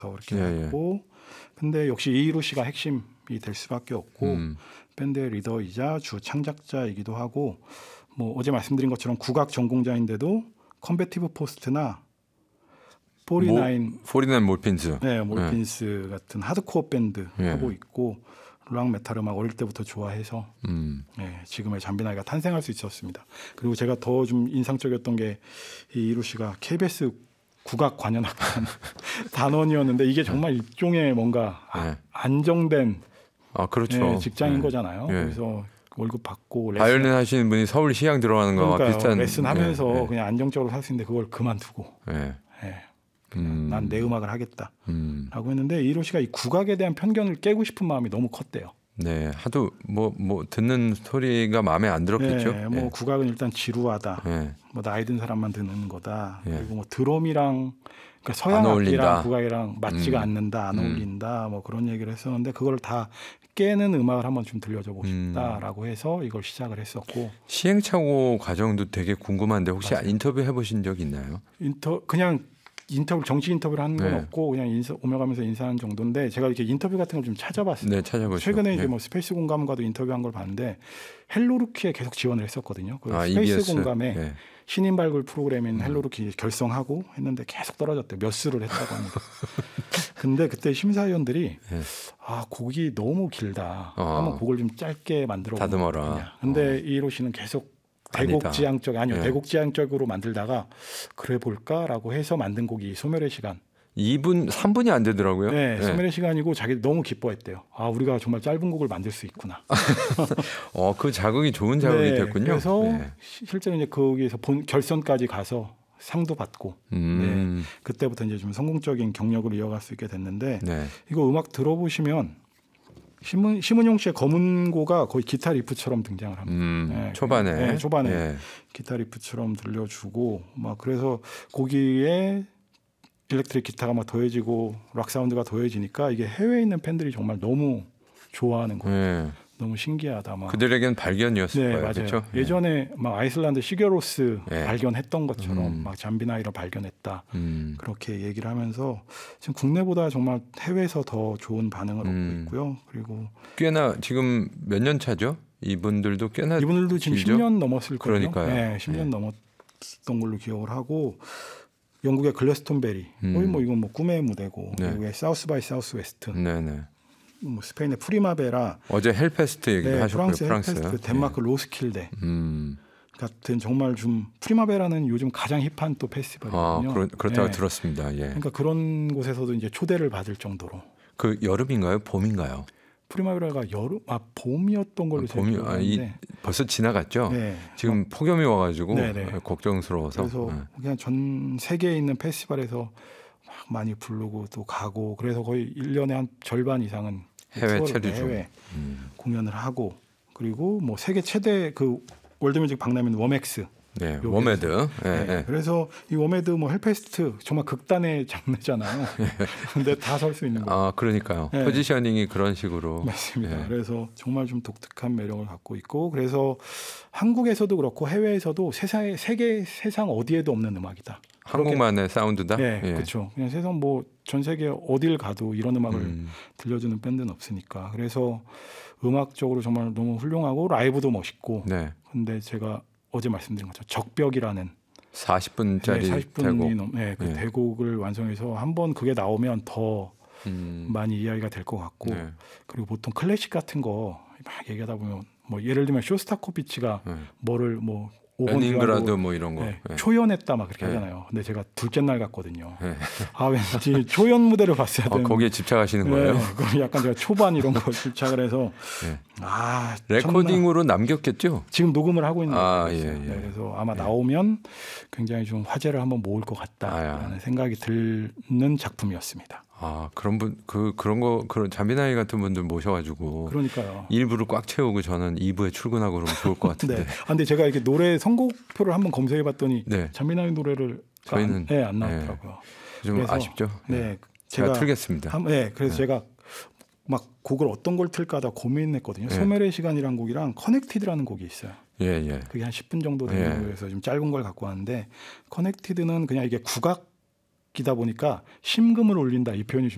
그렇게 됐고 근데 역시 이희루 씨가 핵심이 될 수밖에 없고 밴드의 리더이자 주 창작자이기도 하고 뭐 어제 말씀드린 것처럼 국악 전공자인데도 컨베티브 포스트나 49 몰핀즈, 네, 몰핀스 같은 하드코어 밴드 하고 있고 락 메탈 음악 어릴 때부터 좋아해서 네, 지금의 잠비나이가 탄생할 수 있었습니다. 그리고 제가 더 좀 인상적이었던 게 이희루 씨가 KBS 국악 관현악단 단원이었는데 이게 정말 일종의 뭔가 안정된 그렇죠. 직장인 거잖아요. 그래서 월급 받고 바이올린 하시는 분이 서울 시향 들어가는 거와 비슷한 레슨하면서 그냥 안정적으로 살 수 있는데 그걸 그만두고 난 내 음악을 하겠다라고 했는데 이희루 씨가 이 국악에 대한 편견을 깨고 싶은 마음이 너무 컸대요. 네, 하도 뭐 듣는 소리가 마음에 안 들었겠죠. 네, 뭐 국악은 일단 지루하다. 뭐 나이 든 사람만 듣는 거다. 그리고 뭐 드럼이랑 그러니까 서양 악기랑 국악이랑 맞지가 않는다, 안 어울린다, 뭐 그런 얘기를 했었는데 그걸 다 깨는 음악을 한번 좀 들려줘 보고 싶다라고 해서 이걸 시작을 했었고 시행착오 과정도 되게 궁금한데 혹시 인터뷰 해보신 적 있나요? 그냥 정식 인터뷰를 하는 건 없고 그냥 오며가면서 인사하는 정도인데 제가 이렇게 인터뷰 같은 걸 좀 찾아봤어요. 네, 찾아보시죠. 최근에 이제 뭐 스페이스 공감과도 인터뷰한 걸 봤는데 헬로루키에 계속 지원을 했었거든요. 스페이스 EBS. 공감에 신인 발굴 프로그램인 헬로루키 결성하고 했는데 계속 떨어졌대요. 몇 수를 했다고 합니다. 근데 그때 심사위원들이 곡이 너무 길다. 한번 곡을 좀 짧게 만들어 다듬어라. 근데 이희루 씨는 계속 대곡지향적으로 만들다가 그래 볼까라고 해서 만든 곡이 소멸의 시간. 2분, 3분이 안 되더라고요. 네, 소멸의 시간이고 자기 너무 기뻐했대요. 우리가 정말 짧은 곡을 만들 수 있구나. 그 자극이 좋은 자극이 됐군요. 그래서 실제로 이제 거기에서 결선까지 가서 상도 받고 그때부터 이제 좀 성공적인 경력을 이어갈 수 있게 됐는데 이거 음악 들어보시면 심은용 씨의 검은고가 거의 기타 리프처럼 등장을 합니다. 초반에 기타 리프처럼 들려주고 막 그래서 거기에 일렉트릭 기타가 막 더해지고 락 사운드가 더해지니까 이게 해외에 있는 팬들이 정말 너무 좋아하는 거예요. 너무 신기하다. 그들에겐 발견이었을 거예요. 맞아요. 그렇죠? 예전에 막 아이슬란드 시겨로스 발견했던 것처럼 막 잠비나이를 발견했다. 그렇게 얘기를 하면서 지금 국내보다 정말 해외에서 더 좋은 반응을 얻고 있고요. 그리고 꽤나 지금 몇 년 차죠? 이분들도 지금 길죠? 10년 넘었을 거예요. 그러니까요. 네, 10년 넘었던 걸로 기억을 하고 영국의 글래스톤베리, 거의 뭐 이건 뭐 꿈의 무대고 미국의 사우스 바이 사우스 웨스트. 뭐 스페인의 프리마베라 어제 헬페스트 얘기도 하셨고요. 프랑스 헬페스트, 덴마크 로스킬데 같은 정말 좀 프리마베라는 요즘 가장 힙한 또 페스티벌이거든요. 그렇다고 들었습니다. 그러니까 그런 곳에서도 이제 초대를 받을 정도로. 그 여름인가요? 봄인가요? 프리마베라가 봄이었던 걸로 기억하는데 벌써 지나갔죠. 지금 폭염이 와가지고 걱정스러워서. 그래서 그냥 전 세계에 있는 페스티벌에서 막 많이 부르고 또 가고 그래서 거의 1년에 한 절반 이상은 해외 공연을 하고 그리고 뭐 세계 최대 그 월드뮤직 박람회는 워맥스. 워메드. 그래서 이 워메드 뭐 헬페스트 정말 극단의 장르잖아요. 근데 다 설 수 있는 거. 그러니까요. 포지셔닝이 그런 식으로. 맞습니다. 그래서 정말 좀 독특한 매력을 갖고 있고 그래서 한국에서도 그렇고 해외에서도 세상 어디에도 없는 음악이다. 한국만의 사운드다. 그렇죠. 그냥 세상 뭐 전 세계 어딜 가도 이런 음악을 들려주는 밴드는 없으니까. 그래서 음악적으로 정말 너무 훌륭하고 라이브도 멋있고. 근데 제가 어제 말씀드린 것처럼 적벽이라는 40분짜리 대곡. 그 대곡을 완성해서 한번 그게 나오면 더 많이 이야기가 될 것 같고 그리고 보통 클래식 같은 거 막 얘기하다 보면 뭐 예를 들면 쇼스타코비치가 뭐를 뭐 레닌그라드 뭐 이런 거 초연했다 막 그렇게 하잖아요. 근데 제가 둘째 날 갔거든요. 왠지 초연 무대를 봤어야 되는. 거기에 집착하시는 거예요? 그럼 약간 제가 초반 이런 거 집착을 해서 레코딩으로 남겼겠죠? 지금 녹음을 하고 있는 거예요. 그래서 아마 나오면 굉장히 좀 화제를 한번 모을 것 같다라는 생각이 드는 작품이었습니다. 그런 잠비나이 같은 분들 모셔가지고 그러니까요. 1부를 꽉 채우고 저는 2부에 출근하고 그러면 좋을 것 같은데. 근데 제가 이렇게 노래 선곡표를 한번 검색해봤더니 잠비나이 노래를 저희는 안 나왔더라고요. 좀 그래서, 아쉽죠. 제가 틀겠습니다. 그래서 제가 막 곡을 어떤 걸 틀까 하다 고민했거든요. 소멸의 시간이라는 곡이랑 커넥티드라는 곡이 있어요. 그게 한 10분 정도 되는 거여서 좀 짧은 걸 갖고 왔는데 커넥티드는 그냥 이게 국악이다 보니까 심금을 울린다 이 표현이 좀